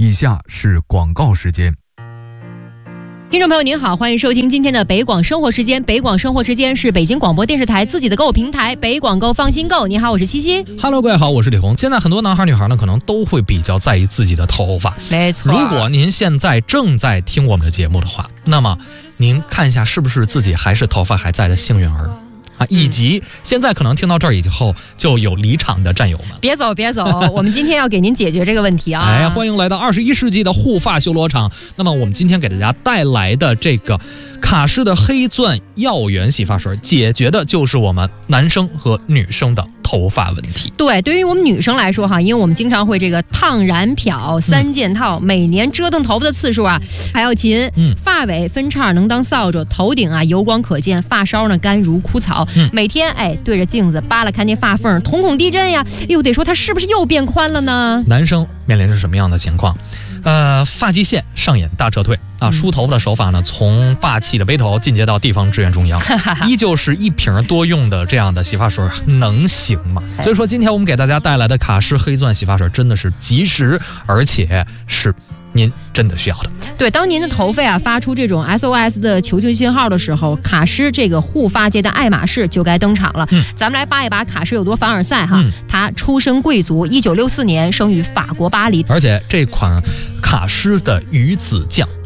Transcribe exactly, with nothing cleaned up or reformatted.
以下是广告时间。 听众朋友您好，欢迎收听今天的北广生活时间。北广生活时间是北京广播电视台自己的购物平台，北广购放心购。你好，我是七七。 Hello， 各位好，我是李红。现在很多男孩女孩呢，可能都会比较在意自己的头发。 没错。 如果您现在正在听我们的节目的话，那么您看一下是不是自己还是头发还在的幸运儿。啊，以及现在可能听到这儿以后就有离场的战友们， 别走别走，我们今天要给您解决这个问题啊！ 哎，欢迎来到二十一世纪的护发修罗场。那么我们今天给大家带来的这个卡诗的黑钻耀源洗发水，解决的就是我们男生和女生的头发问题。 对，对于我们女生来说哈，因为我们经常会这个烫染漂三件套，嗯、每年折腾头发的次数啊还要勤。嗯，发尾分叉能当扫帚，头顶啊油光可见，发梢呢干如枯草。嗯，每天哎对着镜子扒拉看那发缝，瞳孔地震呀，又得说它是不是又变宽了呢？ 男生面临着什么样的情况？呃，发际线上演大撤退啊！梳头发的手法呢，从霸气的背头进阶到地方支援中央，依旧是一瓶多用的这样的洗发水，能行吗？所以说，今天我们给大家带来的卡诗黑钻洗发水真的是及时，而且是您真的需要的。 对，当您的头发啊发出这种 S O S 的求救信号的时候，卡诗这个护发界的爱马仕就该登场了。嗯，咱们来扒一扒卡诗有多凡尔赛哈。嗯、他出身贵族，一九六四年生于法国巴黎， 而且这款卡诗的鱼子酱